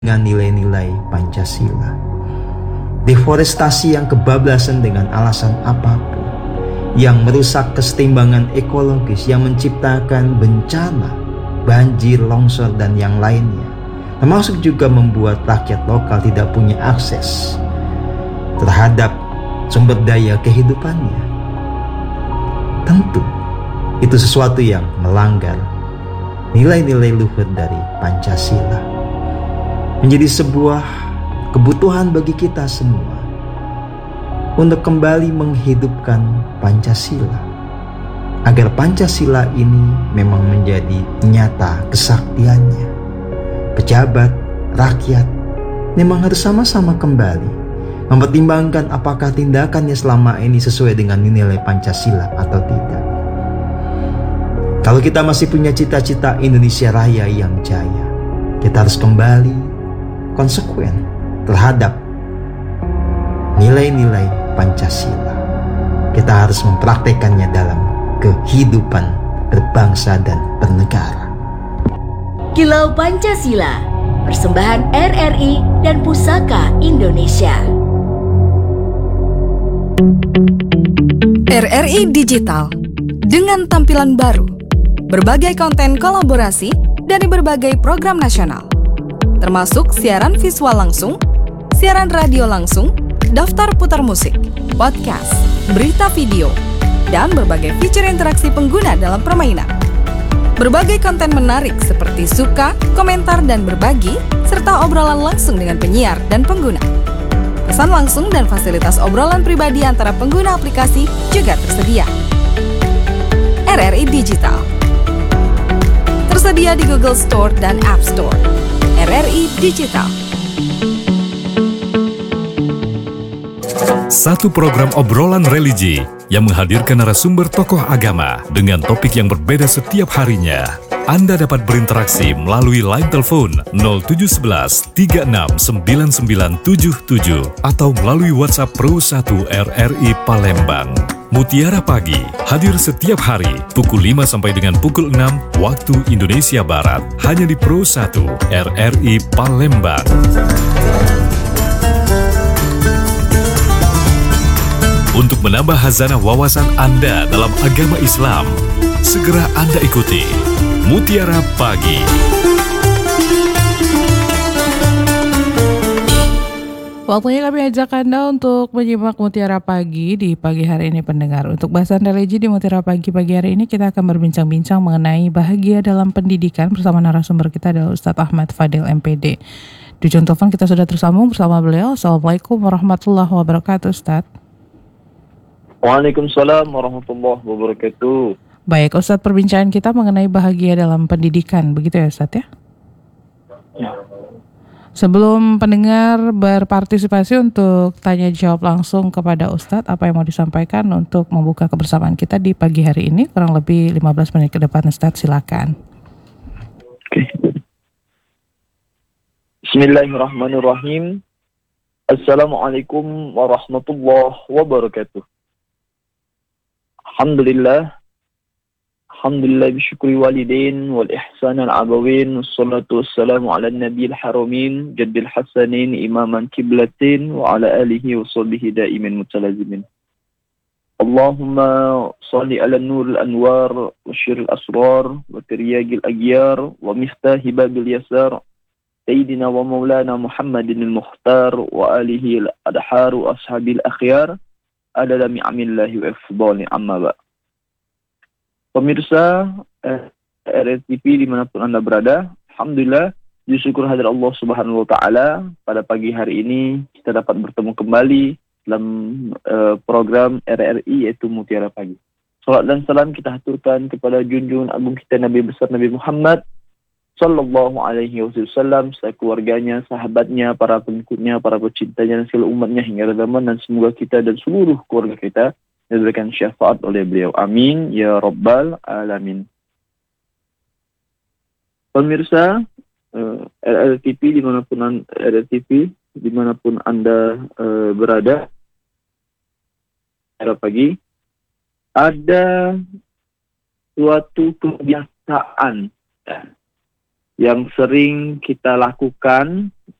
dengan nilai-nilai Pancasila. Deforestasi yang kebablasan dengan alasan apapun, yang merusak keseimbangan ekologis, yang menciptakan bencana, banjir, longsor, dan yang lainnya, termasuk juga membuat rakyat lokal tidak punya akses terhadap sumber daya kehidupannya. Tentu, itu sesuatu yang melanggar nilai-nilai luhur dari Pancasila. Menjadi sebuah kebutuhan bagi kita semua untuk kembali menghidupkan Pancasila, agar Pancasila ini memang menjadi nyata kesaktiannya. Pejabat, rakyat memang harus sama-sama kembali mempertimbangkan apakah tindakannya selama ini sesuai dengan nilai Pancasila atau tidak. Kalau kita masih punya cita-cita Indonesia Raya yang jaya, kita harus kembali konsekuen terhadap nilai-nilai Pancasila. Kita harus mempraktekannya dalam kehidupan berbangsa dan bernegara. Kilau Pancasila, persembahan RRI dan Pusaka Indonesia. RRI Digital dengan tampilan baru, berbagai konten kolaborasi dari berbagai program nasional, termasuk siaran visual langsung, siaran radio langsung, daftar putar musik, podcast, berita video, dan berbagai fitur interaksi pengguna dalam permainan. Berbagai konten menarik seperti suka, komentar, dan berbagi, serta obrolan langsung dengan penyiar dan pengguna. Pesan langsung dan fasilitas obrolan pribadi antara pengguna aplikasi juga tersedia. RRI Digital tersedia di Google Store dan App Store. RRI Digital. Satu program obrolan religi yang menghadirkan narasumber tokoh agama dengan topik yang berbeda setiap harinya. Anda dapat berinteraksi melalui line telepon 0711 369977 atau melalui WhatsApp Pro 1 RRI Palembang. Mutiara Pagi hadir setiap hari pukul 5 sampai dengan pukul 6 waktu Indonesia Barat hanya di Pro 1 RRI Palembang. Untuk menambah khazanah wawasan Anda dalam agama Islam, segera Anda ikuti Mutiara Pagi. Waktunya kami ajak Anda untuk menyimak Mutiara Pagi di pagi hari ini pendengar. Untuk bahasan religi di Mutiara Pagi hari ini kita akan berbincang-bincang mengenai bahagia dalam pendidikan bersama narasumber kita adalah Ustadz Ahmad Fadil MPD. Di ujung telepon kita sudah tersambung bersama beliau. Assalamualaikum warahmatullahi wabarakatuh Ustadz. Waalaikumsalam warahmatullahi wabarakatuh. Baik Ustadz, perbincangan kita mengenai bahagia dalam pendidikan, begitu ya Ustadz ya? Ya. Sebelum pendengar berpartisipasi untuk tanya jawab langsung kepada Ustadz, apa yang mau disampaikan untuk membuka kebersamaan kita di pagi hari ini, kurang lebih 15 menit ke depan Ustadz, silakan. Oke. Bismillahirrahmanirrahim. Assalamualaikum warahmatullahi wabarakatuh. Alhamdulillah bisyukri walidain wal ihsan al abawin wassalatu wassalamu ala nabiyil haramin jaddil hasanin imaman kiblatin wa ala alihi wa sahbihi daimin mutalazimin. Allahumma salli ala nuril anwar wa syiril asrar wa tiryagil aghyar wa miftahi babil yasar sayyidina wa maulana Muhammadin al-mukhtar wa alihi al-adhar wa ashabil akhyar adala mi'amillahi wa ifdali amma ba. Pemirsa RRTV dimanapun Anda berada, alhamdulillah disyukur hadir Allah Subhanahu wa Ta'ala, pada pagi hari ini kita dapat bertemu kembali dalam program RRI yaitu Mutiara Pagi. Salat dan salam kita haturkan kepada junjungan agung kita Nabi besar Nabi Muhammad sallallahu alaihi wasallam, serta keluarganya, sahabatnya, para pengikutnya, para pecintanya dan segala umatnya hingga zaman, dan semoga kita dan seluruh keluarga kita diberikan syafaat oleh beliau. Amin ya rabbal alamin. Pemirsa RRTV dimanapun Anda berada, pada pagi ada suatu kebiasaan yang sering kita lakukan